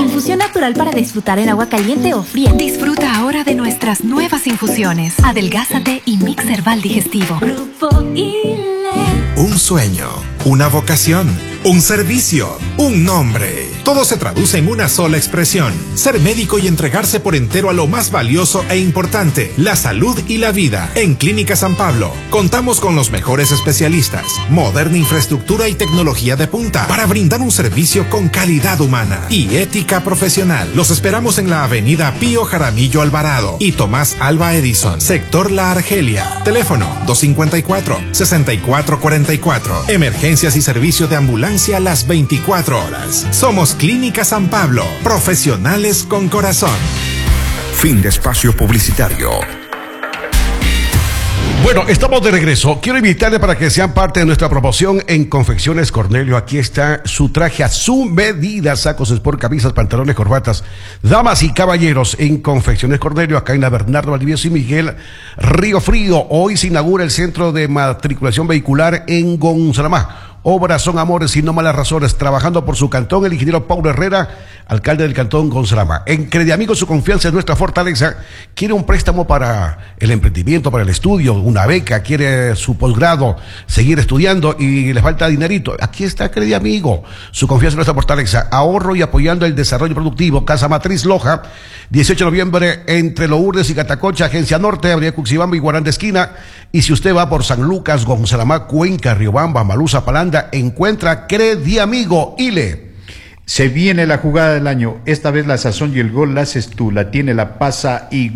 Infusión natural para disfrutar en agua caliente o fría. Disfruta ahora de nuestras nuevas infusiones. Adelgázate y Mix Herbal Digestivo. Grupo ILE. Un sueño, una vocación, un servicio, un nombre. Todo se traduce en una sola expresión: ser médico y entregarse por entero a lo más valioso e importante, la salud y la vida. En Clínica San Pablo contamos con los mejores especialistas, moderna infraestructura y tecnología de punta para brindar un servicio con calidad humana y ética profesional. Los esperamos en la avenida Pío Jaramillo Alvarado y Tomás Alva Edison, sector La Argelia. Teléfono 254-6444. Emergencias y servicio de ambulancia las 24 horas. Somos Clínica San Pablo, profesionales con corazón. Fin de espacio publicitario. Bueno, estamos de regreso. Quiero invitarles para que sean parte de nuestra promoción en Confecciones Cornelio. Aquí está su traje a su medida: sacos, sport, camisas, pantalones, corbatas. Damas y caballeros, en Confecciones Cornelio, acá en la Bernardo Valdivieso y Miguel Río Frío. Hoy se inaugura el centro de matriculación vehicular en Gonzalamá. Obras son amores y no malas razones. Trabajando por su cantón, el ingeniero Paulo Herrera, alcalde del cantón Gonzalama. En Crediamigos, su confianza es nuestra fortaleza. Quiere un préstamo para el emprendimiento, para el estudio, una beca, quiere su posgrado, seguir estudiando y le falta dinerito. Aquí está Crediamigo, su confianza es nuestra fortaleza. Ahorro y apoyando el desarrollo productivo. Casa Matriz Loja, 18 de noviembre, entre Lourdes y Catacocha, Agencia Norte, Avenida Cuxibamba y Guarán de Esquina. Y si usted va por San Lucas, Gonzalamá, Cuenca, Riobamba, Malusa, Palanda, encuentra Crediamigo ILE. Se viene la jugada del año. Esta vez la sazón y el gol la haces tú. La tiene, la pasa y